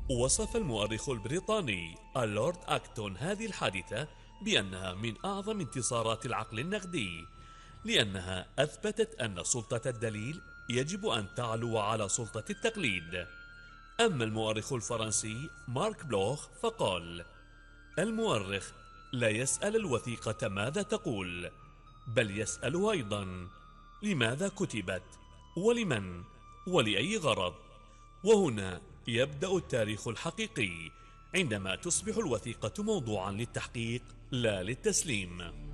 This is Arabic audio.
وصف المؤرخ البريطاني اللورد أكتون هذه الحادثة بأنها من أعظم انتصارات العقل النقدي، لأنها أثبتت أن سلطة الدليل يجب أن تعلو على سلطة التقليد. أما المؤرخ الفرنسي مارك بلوخ فقال: المؤرخ لا يسأل الوثيقة ماذا تقول، بل يسأل أيضا لماذا كتبت، ولمن، ولأي غرض. وهنا يبدأ التاريخ الحقيقي، عندما تصبح الوثيقة موضوعا للتحقيق لا للتسليم.